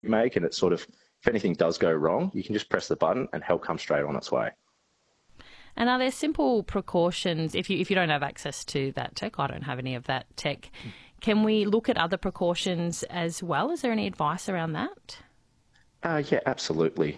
make, and it's sort of, if anything does go wrong, you can just press the button and help comes straight on its way. And are there simple precautions, if you don't have access to that tech, I don't have any of that tech, can we look at other precautions as well? Is there any advice around that? Yeah, absolutely.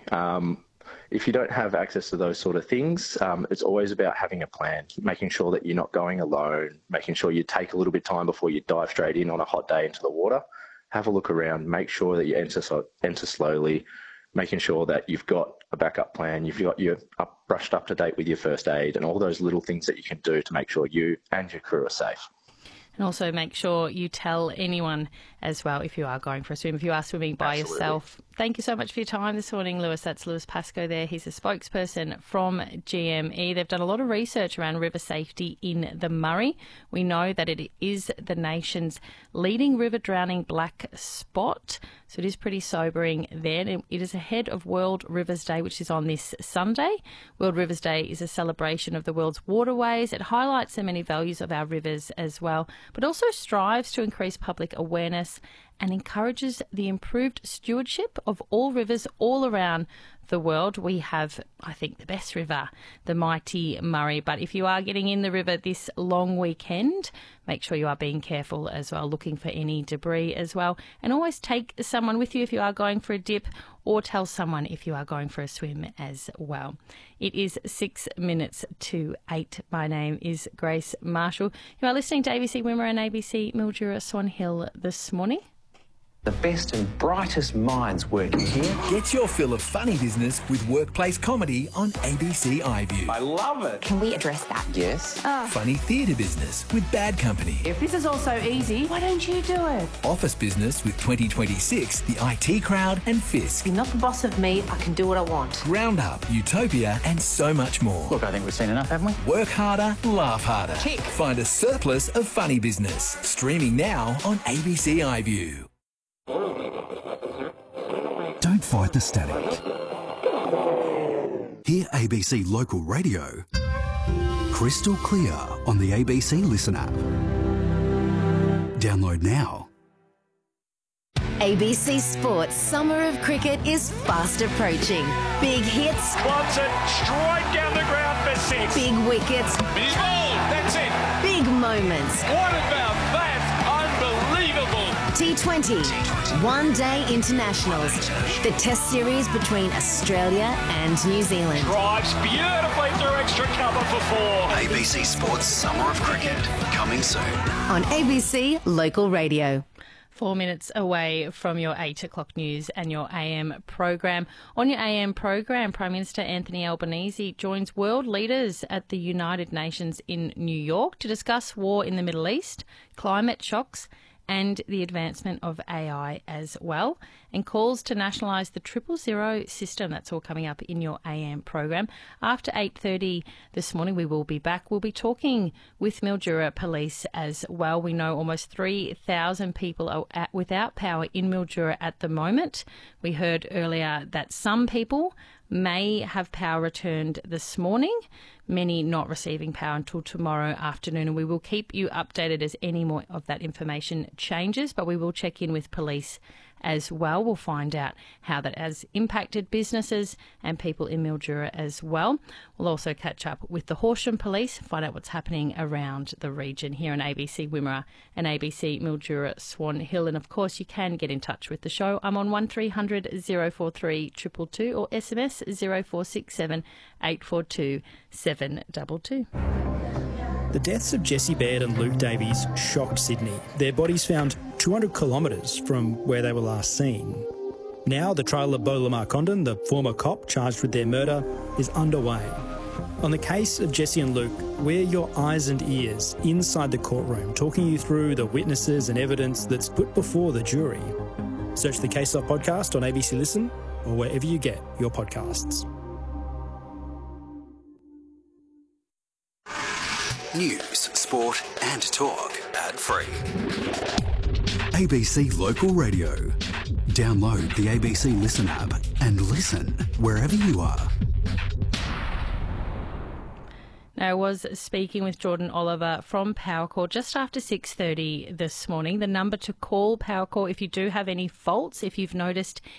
If you don't have access to those sort of things, it's always about having a plan, making sure that you're not going alone, making sure you take a little bit of time before you dive straight in on a hot day into the water. Have a look around, make sure that you enter slowly, making sure that you've got a backup plan, you've got your brushed up to date with your first aid and all those little things that you can do to make sure you and your crew are safe. And also make sure you tell anyone as well if you are going for a swim, if you are swimming by yourself. Thank you so much for your time this morning, Lewis. That's Lewis Pascoe there. He's a spokesperson from GME. They've done a lot of research around river safety in the Murray. We know that it is the nation's leading river drowning black spot, so it is pretty sobering there. It is ahead of World Rivers Day, which is on this Sunday. World Rivers Day is a celebration of the world's waterways. It highlights the many values of our rivers as well, but also strives to increase public awareness and encourages the improved stewardship of all rivers all around the world. We have, I think, the best river, the mighty Murray. But if you are getting in the river this long weekend, make sure you are being careful as well, looking for any debris as well. And always take someone with you if you are going for a dip, or tell someone if you are going for a swim as well. It is 6 minutes to 8. My name is Grace Marshall. You are listening to ABC Wimmera and ABC Mildura Swan Hill this morning. The best and brightest minds working here. Get your fill of funny business with workplace comedy on ABC iView. I love it. Can we address that? Yes. Funny theatre business with Bad Company. If this is all so easy, why don't you do it? Office business with 2026, the IT Crowd and Fisk. You're not the boss of me. I can do what I want. Roundup, Utopia and so much more. Look, I think we've seen enough, haven't we? Work harder, laugh harder. Tick. Find a surplus of funny business. Streaming now on ABC iView. Don't fight the static. Hear ABC Local Radio crystal clear on the ABC Listen app. Download now. ABC Sports Summer of Cricket is fast approaching. Big hits. Wants it straight down the ground for 6. Big wickets. He's bowled. That's it. Big moments. What about that? Unbelievable. T20. One-day internationals. The test series between Australia and New Zealand. Drives beautifully through extra cover for 4. ABC Sports Summer of Cricket, coming soon. On ABC Local Radio. 4 minutes away from your 8 o'clock news and your AM program. On your AM program, Prime Minister Anthony Albanese joins world leaders at the United Nations in New York to discuss war in the Middle East, climate shocks and the advancement of AI as well, and calls to nationalise the 000 system. That's all coming up in your AM program. After 8:30 this morning, we will be back. We'll be talking with Mildura Police as well. We know almost 3,000 people are without power in Mildura at the moment. We heard earlier that some people may have power returned this morning, many not receiving power until tomorrow afternoon, and we will keep you updated as any more of that information changes, but we will check in with police as well. We'll find out how that has impacted businesses and people in Mildura as well. We'll also catch up with the Horsham Police, find out what's happening around the region here on ABC Wimmera and ABC Mildura Swan Hill. And of course, you can get in touch with the show. I'm on 1300 043 222 or SMS 0467 842 722. The deaths of Jessie Baird and Luke Davies shocked Sydney. Their bodies found 200 kilometres from where they were last seen. Now the trial of Beau Lamar Condon, the former cop charged with their murder, is underway. On the case of Jessie and Luke, we're your eyes and ears inside the courtroom, talking you through the witnesses and evidence that's put before the jury. Search the Case Off podcast on ABC Listen or wherever you get your podcasts. News, sport and talk ad-free. ABC Local Radio. Download the ABC Listen app and listen wherever you are. Now, I was speaking with Jordan Oliver from Powercor just after 6:30 this morning. The number to call Powercor if you do have any faults, if you've noticed